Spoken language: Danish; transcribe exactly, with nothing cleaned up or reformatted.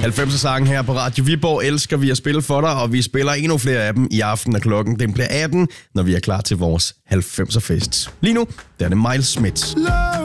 halvfemser sange her på Radio Viborg elsker vi at spille for dig, og vi spiller endnu flere af dem i aften, og klokken den bliver atten, når vi er klar til vores halvfemser fest. Lige nu, der er det Miles Smith.